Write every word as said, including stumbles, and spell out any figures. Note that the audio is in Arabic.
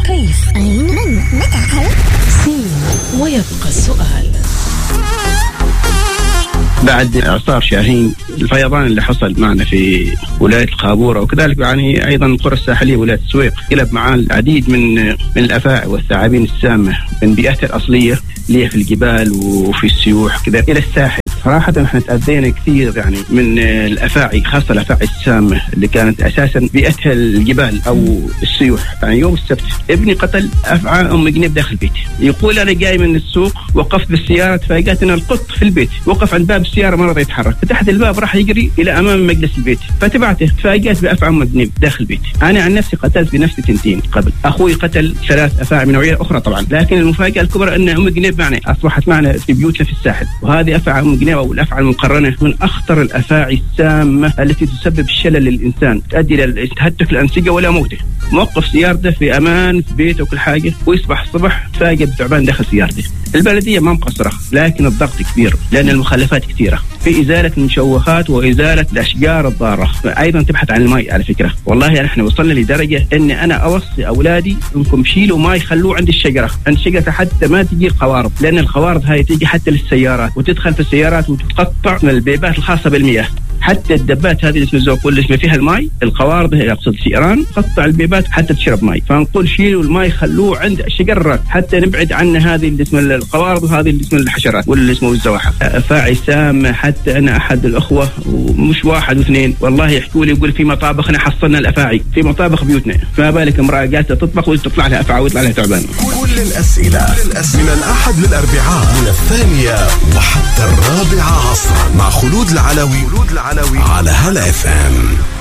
كيف؟ أين؟ من؟ متى؟ سين. ويبقى السؤال بعد إعصار شاهين، الفيضان اللي حصل معنا في ولاية الخابورة وكذلك يعني أيضا القرى الساحلية ولاية السويق، قلب معاه العديد من من الأفاعي والثعابين السامة من بيئتها الأصلية اللي هي في الجبال وفي السيوح كذا إلى الساحل. صراحة احنا تأذينا كثير يعني من الأفاعي، خاصة الأفاعي السامة اللي كانت أساسا بيئتها الجبال أو السيوح. يعني يوم السبت ابني قتل أفعى أم جنيب داخل بيتي، يقول أنا جاي من السوق وقفت بالسيارة تفاجأت أن القط في البيت، وقف عند باب السيارة ما رضى يتحرك، فتحت الباب راح يجري إلى أمام مجلس البيت، فتبعته تفاجأت بأفعى أم جنيب داخل بيتي. أنا عن نفسي قتلت بنفسي تنتين قبل، أخوي قتل ثلاث أفاعي من نوعية أخرى طبعا، لكن المفاجأة الكبرى أن أم جنيب معنا أصبحت معنا في بيوتنا في الساحل. وهذه أفعى أم جنيب أو الأفعى المقرنة من أخطر الأفاعي السامة التي تسبب شلل للإنسان، تؤدي إلى تهتك الأنسجة ولا موته. موقف سيارته في أمان في بيته وكل حاجة، ويصبح الصبح تفاجأ بتعبان داخل سيارته. البلدية ما مقصرة، لكن الضغط كبير لأن المخلفات كثيرة في إزالة المشوهات وإزالة الأشجار الضارة. أيضا تبحث عن الماء على فكرة. والله نحن وصلنا لدرجة إن أنا أوصي أولادي إنكم شيلوا ما يخلوه عند الشجرة، عند الشجرة حتى ما تجي القوارض، لأن القوارض هاي تيجي حتى للسيارات وتدخل في السيارات وتقطع من البيبات الخاصة بالمياه. حتى الدبات هذه اللي اسمها زوكول اللي فيها الماء، القوارض هي أقصد في إيران تقطع البيبات حتى تشرب ماء. فنقول شيلوا الماء خلوه عند الشجرات حتى نبعد عن هذه اللي اسمها القوارض وهذه اللي اسمها الحشرات واللي اسمه الزواحف. أفاعي سامة، حتى أنا أحد الأخوة ومش واحد واثنين والله يحكوا لي يقول في مطابخنا حصلنا الأفاعي في مطابخ بيوتنا، فما بالك امرأة جالسة تطبخ وتطلع لها أفعى ويطلع لها تعبان. كل الأسئلة من الأحد للأربعاء من الثانية وحتى الرابعة عصرا مع خلود العلوي على هلا إف إم.